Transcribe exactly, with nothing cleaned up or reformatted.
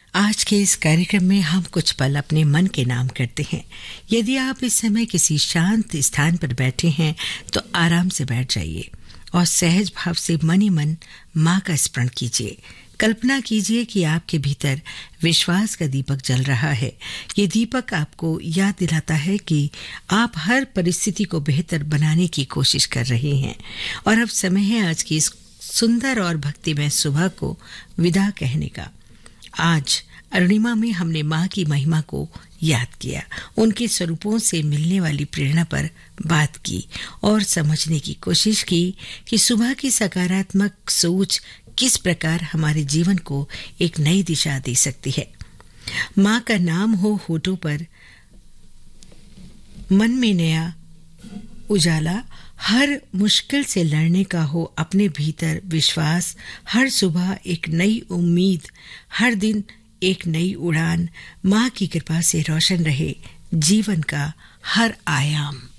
आज के इस कार्यक्रम में हम कुछ पल अपने मन के नाम करते हैं। यदि आप इस समय किसी शांत स्थान पर बैठे हैं तो आराम से बैठ जाइए और सहज भाव से मन ही मन माँ का स्मरण कीजिए। कल्पना कीजिए कि आपके भीतर विश्वास का दीपक जल रहा है। ये दीपक आपको याद दिलाता है कि आप हर परिस्थिति को बेहतर बनाने की कोशिश कर रहे हैं। और अब समय है आज की इस सुंदर और भक्तिमय सुबह को विदा कहने का। आज अरुणिमा में हमने माँ की महिमा को याद किया, उनके स्वरूपों से मिलने वाली प्रेरणा पर बात की और समझने की कोशिश की कि सुबह की सकारात्मक सोच किस प्रकार हमारे जीवन को एक नई दिशा दे सकती है। माँ का नाम हो होठों पर, मन में नया उजाला, हर मुश्किल से लड़ने का हो अपने भीतर विश्वास, हर सुबह एक नई उम्मीद, हर दिन एक नई उड़ान। माँ की कृपा से रोशन रहे जीवन का हर आयाम।